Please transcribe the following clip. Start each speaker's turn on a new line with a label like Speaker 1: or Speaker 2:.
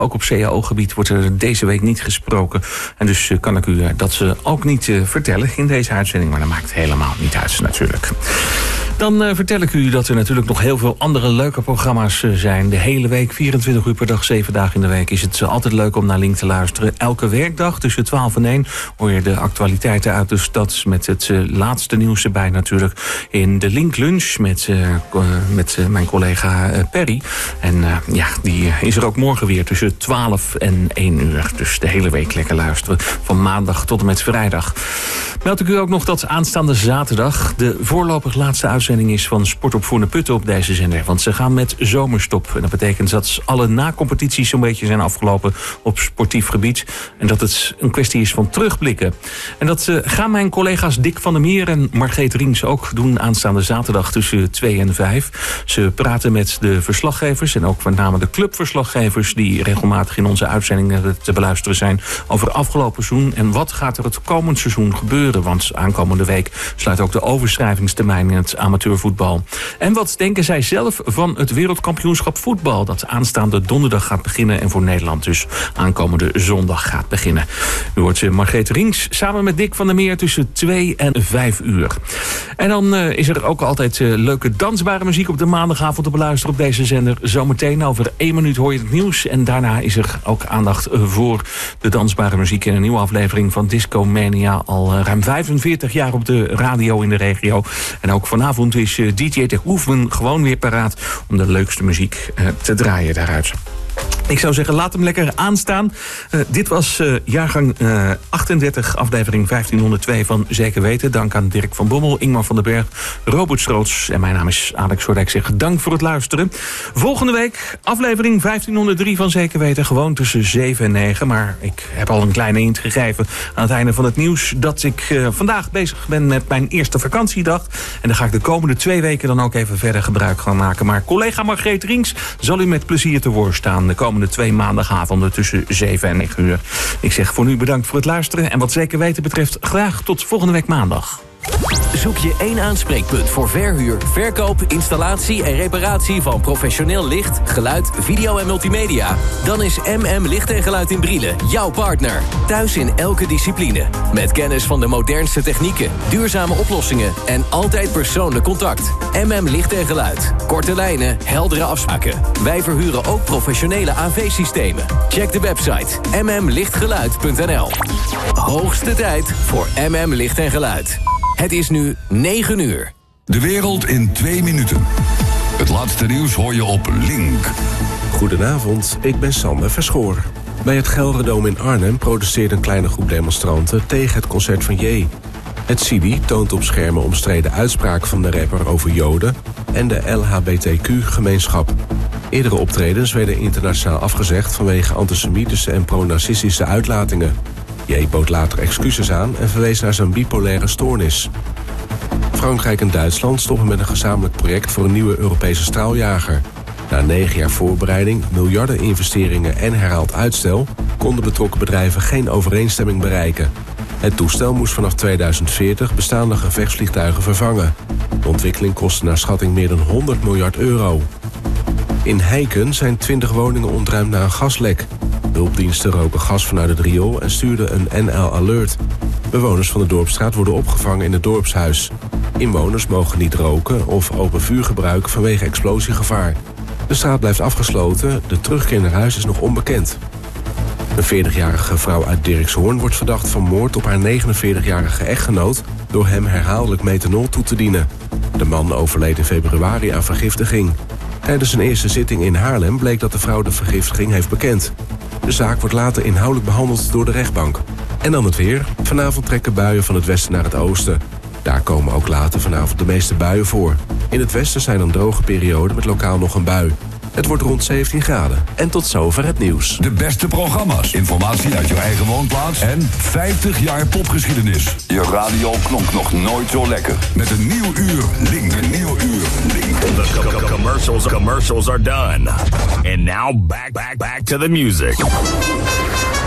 Speaker 1: Ook op CAO-gebied wordt er deze week niet gesproken. En dus kan ik u dat ook niet vertellen in deze uitzending. Maar dat maakt helemaal niet uit natuurlijk. Dan vertel ik u dat er natuurlijk nog heel veel andere leuke programma's zijn. De hele week, 24 uur per dag, 7 dagen in de week... is het altijd leuk om naar Link te luisteren. Elke werkdag tussen 12 en 1 hoor je de actualiteiten uit de stad... met het laatste nieuws erbij natuurlijk. In de Link Lunch met mijn collega Perry. En die is er ook morgen weer tussen 12 en 1 uur. Dus de hele week lekker luisteren. Van maandag tot en met vrijdag. Meld ik u ook nog dat aanstaande zaterdag... de voorlopig laatste uitzending is van Sport op Voorne Putten op deze zender. Want ze gaan met zomerstop. En dat betekent dat alle na-competities zo'n beetje zijn afgelopen op sportief gebied. En dat het een kwestie is van terugblikken. En dat gaan mijn collega's Dick van der Meer en Margreet Riens ook doen aanstaande zaterdag tussen 2 en 5. Ze praten met de verslaggevers en ook met name de clubverslaggevers die regelmatig in onze uitzendingen te beluisteren zijn over afgelopen seizoen. En wat gaat er het komend seizoen gebeuren? Want aankomende week sluit ook de overschrijvingstermijn in het amateurvoetbal. En wat denken zij zelf van het wereldkampioenschap voetbal dat aanstaande donderdag gaat beginnen en voor Nederland dus aankomende zondag gaat beginnen. U hoort Margreet Riens samen met Dick van der Meer tussen 2 en 5 uur. En dan is er ook altijd leuke dansbare muziek op de maandagavond te beluisteren op deze zender. Zometeen over 1 minuut hoor je het nieuws en daarna is er ook aandacht voor de dansbare muziek in een nieuwe aflevering van Disco Mania. Al ruim 45 jaar op de radio in de regio. En ook vanavond is DJ De Hoeven gewoon weer paraat om de leukste muziek te draaien daaruit. Ik zou zeggen, laat hem lekker aanstaan. Dit was jaargang 38, aflevering 1502 van Zeker Weten. Dank aan Dirk van Bommel, Ingmar van den Berg, Robert Stroots. En mijn naam is Alex Soordijk. Ik zeg dank voor het luisteren. Volgende week, aflevering 1503 van Zeker Weten. Gewoon tussen 7 en 9. Maar ik heb al een kleine hint gegeven aan het einde van het nieuws dat ik vandaag bezig ben met mijn eerste vakantiedag. En daar ga ik de komende 2 weken dan ook even verder gebruik van maken. Maar collega Margreet Riens zal u met plezier te woord staan de komende 2 maandagavonden tussen 7 en 9 uur. Ik zeg voor nu bedankt voor het luisteren. En wat Zeker Weten betreft, graag tot volgende week maandag.
Speaker 2: Zoek je 1 aanspreekpunt voor verhuur, verkoop, installatie en reparatie van professioneel licht, geluid, video en multimedia? Dan is MM Licht en Geluid in Brielen jouw partner. Thuis in elke discipline. Met kennis van de modernste technieken, duurzame oplossingen en altijd persoonlijk contact. MM Licht en Geluid. Korte lijnen, heldere afspraken. Wij verhuren ook professionele AV-systemen. Check de website mmlichtgeluid.nl. Hoogste tijd voor MM Licht en Geluid. Het is nu 9 uur.
Speaker 3: De wereld in 2 minuten. Het laatste nieuws hoor je op Link.
Speaker 4: Goedenavond, ik ben Sander Verschoor. Bij het Gelredome in Arnhem protesteert een kleine groep demonstranten tegen het concert van J. Het CIBI toont op schermen omstreden uitspraken van de rapper over Joden en de LHBTQ-gemeenschap. Eerdere optredens werden internationaal afgezegd vanwege antisemitische en pro-nazistische uitlatingen. J bood later excuses aan en verwees naar zijn bipolaire stoornis. Frankrijk en Duitsland stoppen met een gezamenlijk project voor een nieuwe Europese straaljager. Na 9 jaar voorbereiding, miljarden investeringen en herhaald uitstel konden betrokken bedrijven geen overeenstemming bereiken. Het toestel moest vanaf 2040 bestaande gevechtsvliegtuigen vervangen. De ontwikkeling kostte naar schatting meer dan 100 miljard euro. In Heiken zijn 20 woningen ontruimd na een gaslek. Hulpdiensten roken gas vanuit het riool en stuurden een NL Alert. Bewoners van de Dorpsstraat worden opgevangen in het dorpshuis. Inwoners mogen niet roken of open vuur gebruiken vanwege explosiegevaar. De straat blijft afgesloten, de terugkeer naar huis is nog onbekend. Een 40-jarige vrouw uit Dirkshoorn wordt verdacht van moord op haar 49-jarige echtgenoot door hem herhaaldelijk methanol toe te dienen. De man overleed in februari aan vergiftiging. Tijdens een eerste zitting in Haarlem bleek dat de vrouw de vergiftiging heeft bekend. De zaak wordt later inhoudelijk behandeld door de rechtbank. En dan het weer. Vanavond trekken buien van het westen naar het oosten. Daar komen ook later vanavond de meeste buien voor. In het westen zijn dan droge perioden met lokaal nog een bui. Het wordt rond 17 graden. En tot zover het nieuws.
Speaker 3: De beste programma's, informatie uit je eigen woonplaats en 50 jaar popgeschiedenis. Je radio klonk nog nooit zo lekker. Met een nieuw uur Link. Een nieuw uur Link.
Speaker 5: The commercials are done. And now back to the music.